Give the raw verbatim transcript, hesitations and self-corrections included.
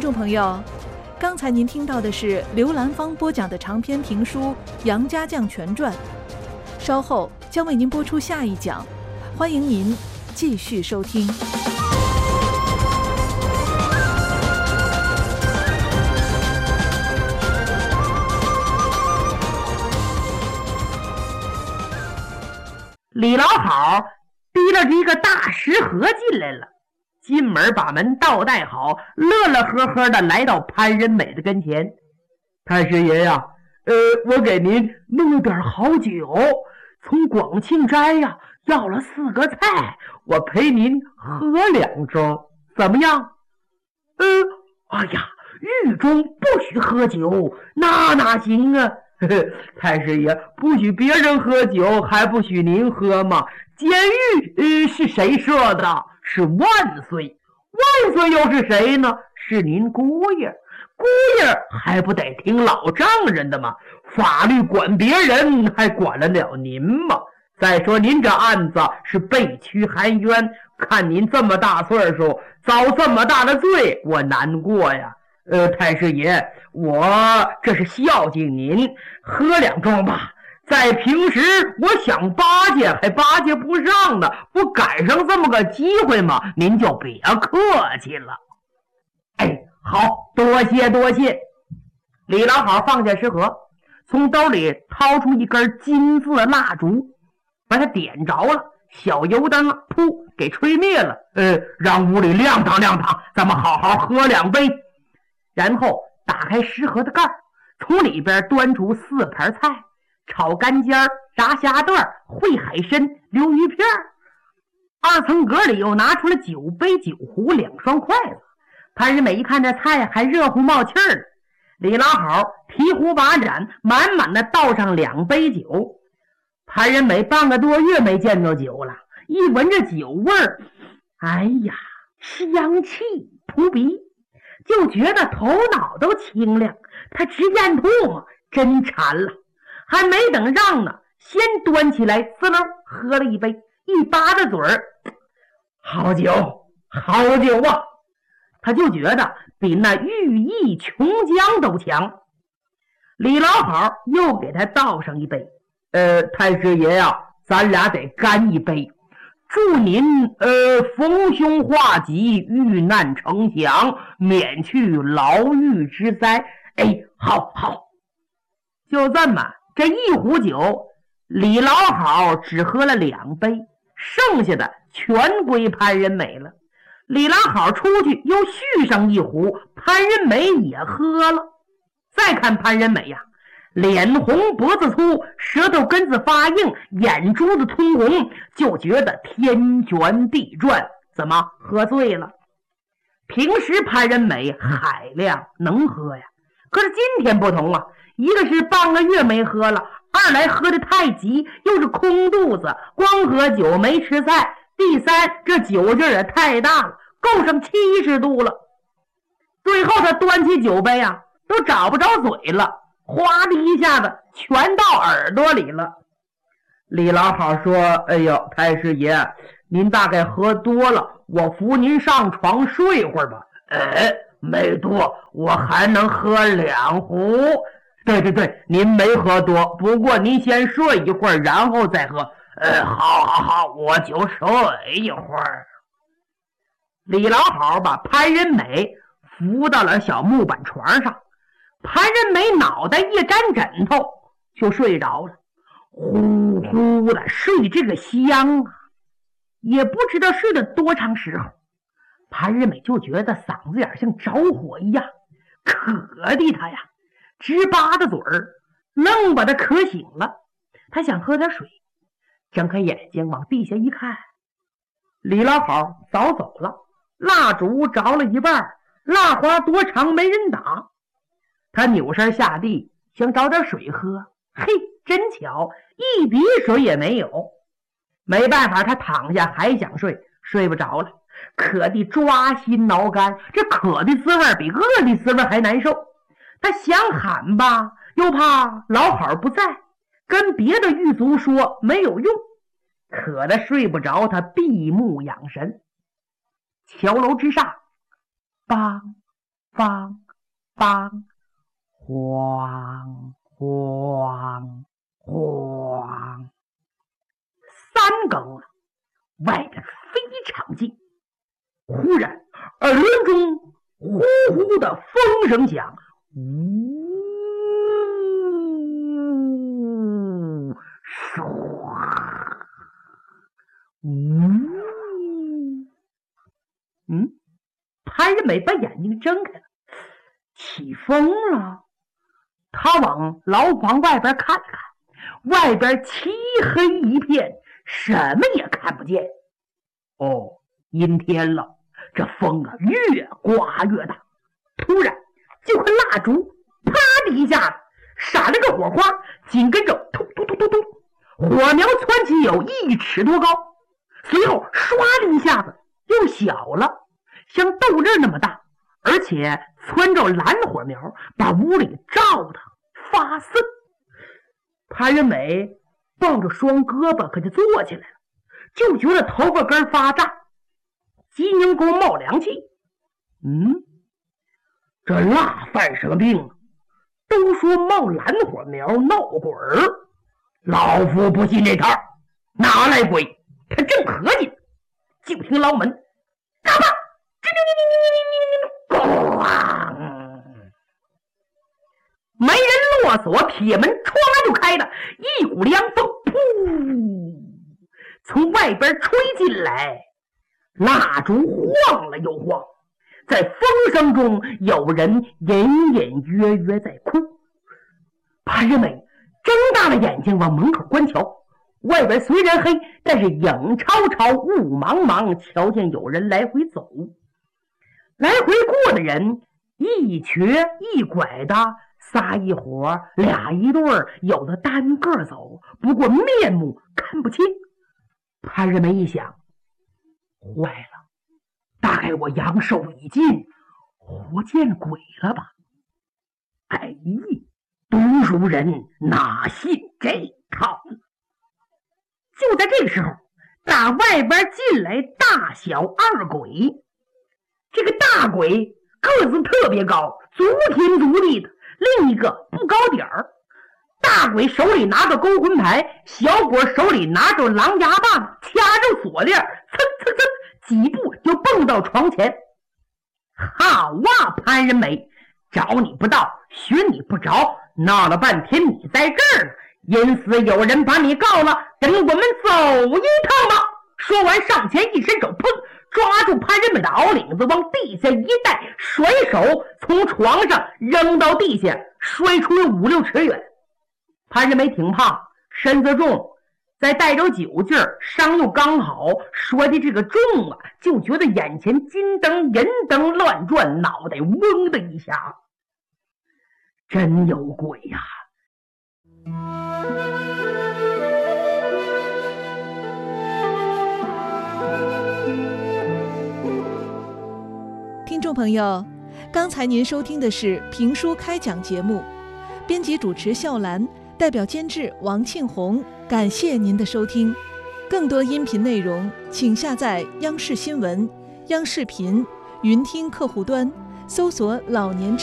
众朋友，刚才您听到的是刘兰芳播讲的长篇评书《杨家将全传》，稍后将为您播出下一讲，欢迎您继续收听。 李老好提了一个大食盒进来了，进门把门倒带好，乐乐呵呵的来到潘仁美的跟前。太师爷呀、啊，呃，我给您弄了点好酒，从广庆斋呀、啊、要了四个菜，我陪您喝两盅，怎么样？呃，哎呀，狱中不许喝酒，那哪行啊？呵呵，太师爷不许别人喝酒，还不许您喝吗？监狱呃是谁设的？是万岁。万岁又是谁呢？是您姑爷。姑爷还不得听老丈人的吗？法律管别人，还管得了您吗？再说您这案子是被屈含冤，看您这么大岁数，遭这么大的罪，我难过呀。呃，太师爷，我这是孝敬您，喝两盅吧。在平时我想巴结还巴结不上呢，不赶上这么个机会吗？您就别客气了。哎，好，多谢多谢。李老好放下食盒，从兜里掏出一根金色蜡烛，把它点着了，小油灯啊，噗给吹灭了。呃，让屋里亮堂亮堂，咱们好好喝两杯。然后打开食盒的盖，从里边端出四盘菜，炒干尖、炸虾段、烩海参、溜鱼片。二层格里又拿出了酒杯、酒壶、两双筷子。潘仁美一看这菜还热乎冒气儿，李老好提壶把盏，满满的倒上两杯酒。潘仁美半个多月没见到酒了，一闻着酒味儿，哎呀，香气扑鼻，就觉得头脑都清亮。他直咽吐沫，真馋了。还没等让呢，先端起来滋溜喝了一杯，一巴的嘴儿，好酒好酒啊！他就觉得比那玉液琼浆都强。李老好又给他倒上一杯，呃，太师爷呀、啊，咱俩得干一杯，祝您呃逢凶化吉，遇难成祥，免去牢狱之灾。哎，好好，就这么这一壶酒，李老好只喝了两杯，剩下的全归潘仁美了。李老好出去又续上一壶，潘仁美也喝了。再看潘仁美呀、啊，脸红脖子粗，舌头根子发硬，眼珠子通红，就觉得天旋地转，怎么喝醉了？平时潘仁美海量能喝呀，可是今天不同啊，一个是半个月没喝了，二来喝得太急，又是空肚子，光喝酒没吃菜，第三这酒劲也太大了，够上七十度了。最后他端起酒杯啊，都找不着嘴了，哗的一下子全到耳朵里了。李老好说，哎呦，太师爷，您大概喝多了，我扶您上床睡会儿吧。哎，没多，我还能喝两壶。对对对，您没喝多，不过您先睡一会儿，然后再喝。呃，好好好，我就睡一会儿。李老好把潘仁美扶到了小木板床上，潘仁美脑袋一沾枕头就睡着了，呼呼的睡这个香啊，也不知道睡了多长时候。潘仁美就觉得嗓子眼像着火一样，渴的他呀直巴的嘴儿，愣把他渴醒了。他想喝点水，睁开眼睛往地下一看，李老好早走了，蜡烛着了一半，蜡花多长没人打。他扭身下地想找点水喝，嘿，真巧，一滴水也没有。没办法，他躺下还想睡，睡不着了，渴得抓心挠肝，这渴的滋味比饿的滋味还难受。他想喊吧，又怕老好不在，跟别的狱卒说没有用，渴得睡不着，他闭目养神。桥楼之上，梆梆梆，晃晃晃，三更了，外边非常静。忽然耳轮中呼呼的风声响，呜，唰，呜，嗯，潘仁美把眼睛睁开了，起风了。他往牢房外边看了看，外边漆黑一片，什么也看不见。哦，阴天了，这风啊越刮越大。突然就看蜡烛啪的一下子闪了个火花，紧跟着突突突突突，火苗窜起有一尺多高，随后唰的一下子又小了，像豆粒那么大，而且窜着蓝火苗，把屋里照得发森。潘仁美抱着双胳膊可就坐起来了，就觉得头发根发胀，鸡拧沟冒凉气。嗯，这蜡犯什么病啊？都说冒蓝火苗闹鬼儿，老夫不信这套，哪来鬼？他正合计，就听牢门嘎巴咣，没人落锁，铁门唰就开了，一股凉风噗从外边吹进来，蜡烛晃了又晃，在风声中有人隐隐约约在哭。潘仁美睁大了眼睛往门口观瞧，外边虽然黑，但是影超超雾茫茫，瞧见有人来回走，来回过的人一瘸一拐的，仨一伙俩一对，有的单个走，不过面目看不清。潘仁美一想，坏了，大概我阳寿已尽，活见鬼了吧。哎，读书人哪信这套？就在这时候，打外边进来大小二鬼。这个大鬼个子特别高，足天足地的，另一个不高点儿。大鬼手里拿着勾魂牌，小鬼手里拿着狼牙棒，掐着锁链，蹭蹭蹭几步就蹦到床前。好啊，潘仁美，找你不到，寻你不着，闹了半天你在这儿呢，因此有人把你告了，跟我们走一趟吧。说完上前一伸手，砰，抓住潘仁美的袄领子往地下一带，甩手从床上扔到地下，摔出了五六尺远。潘仁美挺胖，身子重，再带着酒劲儿，伤又刚好，摔的这个重啊，就觉得眼前金灯银灯乱转，脑袋嗡的一下，真有鬼呀、啊！ 听众朋友，刚才您收听的是评书开讲节目，编辑主持笑兰，代表监制王庆红，感谢您的收听。更多音频内容，请下载央视新闻、央视频云听客户端，搜索老年之